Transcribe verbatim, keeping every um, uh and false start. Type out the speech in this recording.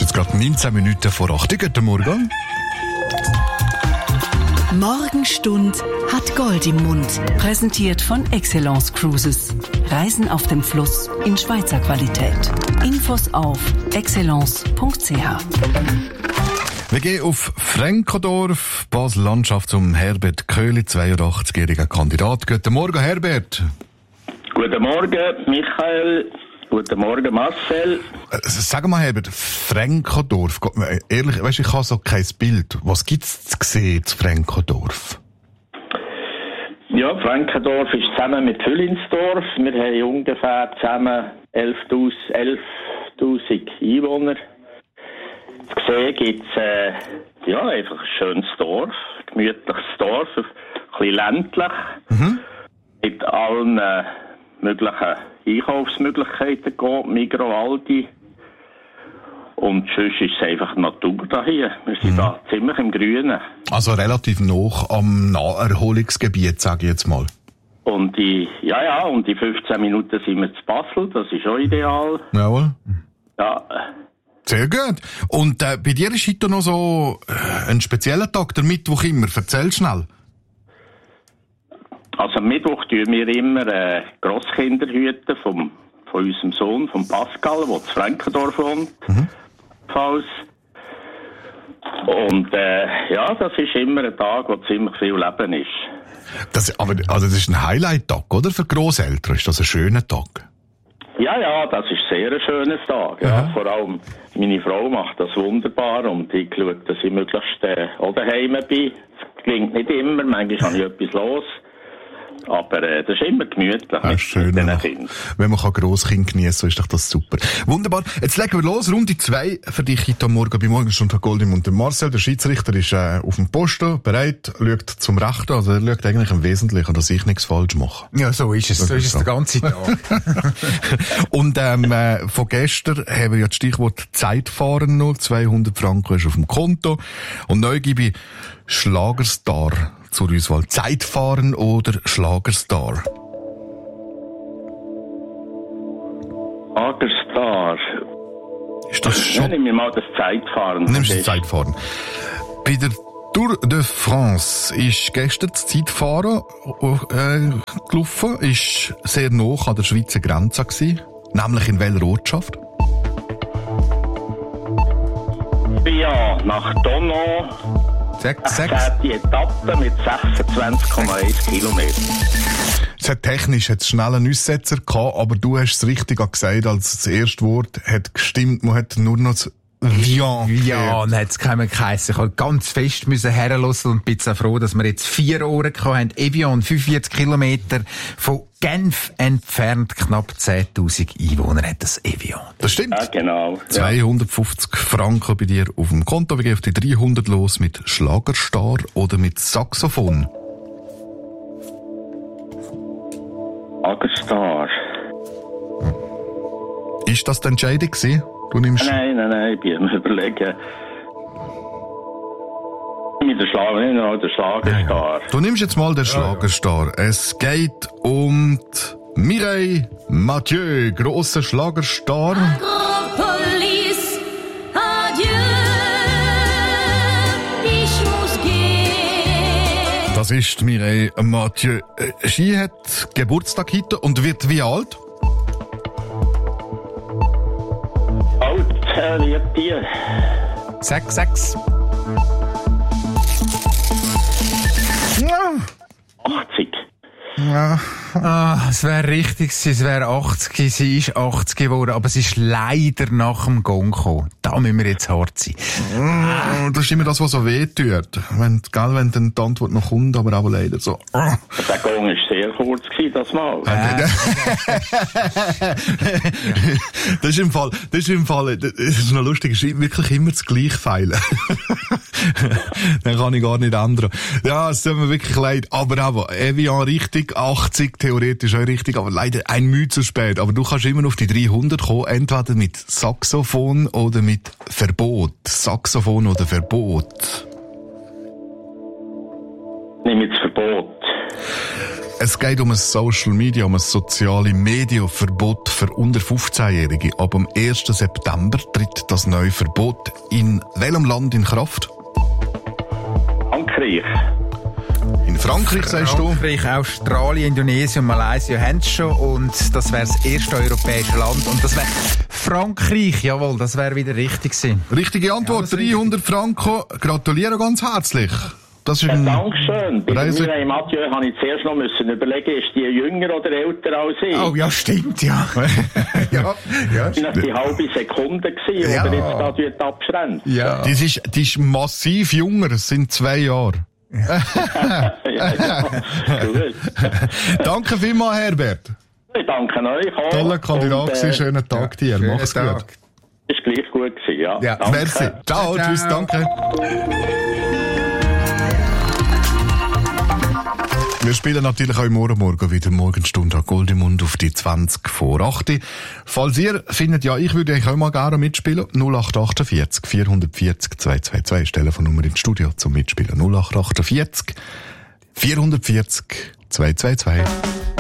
ist jetzt gerade neunzehn Minuten vor acht. Guten Morgen. Morgenstund hat Gold im Mund. Präsentiert von Excellence Cruises. Reisen auf dem Fluss in Schweizer Qualität. Infos auf excellence punkt c h. Wir gehen auf Francodorf, Basel-Landschaft, zum Herbert Köhli, zweiundachtzig-jähriger Kandidat. Guten Morgen, Herbert. Guten Morgen, Michael. Guten Morgen, Marcel. Äh, sag mal, Herbert, Francodorf, ehrlich, weißt, ich habe so kein Bild. Was gibt's zu sehen zu Francodorf? Ja, Francodorf ist zusammen mit Füllinsdorf. Wir haben ungefähr zusammen elftausend Einwohner. Zu sehen gibt es äh, ja, einfach ein schönes Dorf, ein gemütliches Dorf, ein bisschen ländlich, mhm. mit allen äh, möglichen Einkaufsmöglichkeiten geht, Migros, Aldi. Und sonst ist es einfach Natur da hier. Wir sind mhm. da ziemlich im Grünen. Also relativ nah am Naherholungsgebiet, sage ich jetzt mal. Und die, ja, ja, und die fünfzehn Minuten sind wir zu Basel, das ist auch ideal. Jawohl. Ja. Sehr gut. Und äh, bei dir ist heute noch so äh, ein spezieller Tag, der Mittwoch immer. Erzähl schnell. Also am Mittwoch tun wir immer äh, Grosskinder hüten vom, von unserem Sohn, von Pascal, der zu Francodorf wohnt. Mhm. Falls. Und äh, ja, das ist immer ein Tag, wo ziemlich viel Leben ist. Das, aber also das ist ein Highlight-Tag, oder? Für Grosseltern ist das ein schöner Tag? Ja, ja, das ist sehr ein schöner Tag. Ja. Vor allem meine Frau macht das wunderbar und ich schaue, dass ich möglichst äh, auch daheim bin. Das klingt nicht immer, manchmal habe ich etwas los. Aber äh, das ist immer gemütlich ja, mit schön, den Kindern. Wenn man Grosskind geniessen kann, ist doch das super. Wunderbar. Jetzt legen wir los. Runde zwei für dich heute Morgen bei Morgenstund von Gold im Mund. Der Marcel, der Schiedsrichter, ist äh, auf dem Posten, bereit, schaut zum Rechten. Also er schaut eigentlich im Wesentlichen, dass ich nichts falsch mache. Ja, so ist es. Das so ist es so. Der ganze Tag. Und ähm, äh, von gestern haben wir ja das Stichwort Zeitfahren noch. zweihundert Franken ist auf dem Konto. Und neu gebe ich Schlagerstar zur Auswahl. Zeitfahren oder Schlagerstar? Schlagerstar. Ist das schon? Nehmen wir mal das Zeitfahren. Nimmst du das Zeitfahren. Bei der Tour de France ist gestern das Zeitfahren äh, gelaufen. Ist sehr nah an der Schweizer Grenze gewesen. Nämlich in welcher Ortschaft? Ja, nach Donau. Sechs, sechs. Die Etappe mit sechsundzwanzig Komma eins Kilometern. Es hat technisch jetzt schnell einen Aussetzer gehabt, aber du hast es richtig gesagt, als das erste Wort hat gestimmt. Man hat nur noch das Vian. Ja, und hat's keinem geheissen. Ich musste ganz fest herhören und bin so froh, dass wir jetzt vier Ohren hatten. Evian, fünfundvierzig Kilometer von Genf entfernt, knapp zehntausend Einwohner hat das Evian. Das stimmt. Ja, genau. zweihundertfünfzig Franken bei dir auf dem Konto. Wir gehen auf die dreihundert los mit Schlagerstar oder mit Saxophon. Schlagerstar. Ist das die Entscheidung gewesen? Du nimmst... Nein, nein, nein, ich bin am Überlegen. Mit der Schlag, nicht noch der Schlagerstar. Du nimmst jetzt mal den Schlagerstar. Es geht um die Mireille Mathieu, grosser Schlagerstar. Agropolis, adieu, ich muss gehen. Das ist die Mireille Mathieu. Sie hat Geburtstag heute und wird wie alt? Alt, äh, wird die. Sechs, sechs. Ja. achtzig. Ja. Ah, es wäre richtig gewesen, es wäre achtzig, sie ist achtzig geworden, aber sie ist leider nach dem Gong gekommen. Da müssen wir jetzt hart sein. Das ist immer das, was so weh tut. Wenn, gell, wenn dann die Antwort noch kommt, aber auch leider so. Der Gong war sehr kurz gewesen, das Mal. Äh. Das ist im Fall, das ist im Fall, das ist noch lustig, es ist wirklich immer das gleiche Feilen. Dann kann ich gar nicht ändern. Ja, es tut mir wirklich leid. Aber aber, Evian richtig, achtzig theoretisch auch richtig, aber leider ein Mühe zu spät. Aber du kannst immer auf die dreihundert kommen, entweder mit Saxophon oder mit Verbot. Saxophon oder Verbot. Nimm jetzt Verbot. Es geht um ein Social Media, um ein soziales Medienverbot für unter fünfzehnjährige. Ab dem ersten September tritt das neue Verbot in welchem Land in Kraft? Frankreich. In Frankreich, sagst du? Frankreich, Australien, Indonesien und Malaysia haben es schon und das wäre das erste europäische Land und das wäre Frankreich, jawohl, das wäre wieder richtig gewesen. Richtige Antwort, Ja, dreihundert Franken. Gratuliere ganz herzlich. Das ist Ja, ein Dankeschön. Bei Reise- mir im Mathieu habe ich zuerst noch müssen überlegen, ist die jünger oder älter als ich? Oh ja, stimmt, ja. ja, ja, Das war die halbe Sekunde, gewesen, die Ja. ihr jetzt da wird abschränkt. ja. Das ist, das ist massiv jünger, es sind zwei Jahre. Ja, ja. Gut. Danke vielmals, Herbert. Ich danke euch auch. Toller Kandidat Und, gewesen, äh, schönen Tag dir. Schönen Mach's Tag. gut. ist gleich gut gewesen, ja. Ja, Danke. Merci. Ciao, Ciao. tschüss, danke. Wir spielen natürlich auch morgen Morgen wieder Morgenstunde an Goldemund auf die zwanzig vor acht. Falls ihr findet, ja, ich würde eigentlich auch mal gerne mitspielen, null acht achtundvierzig vierhundertvierzig zweihundertzweiundzwanzig ist Telefonnummer im Studio zum Mitspielen. null acht achtundvierzig vierhundertvierzig zweihundertzweiundzwanzig.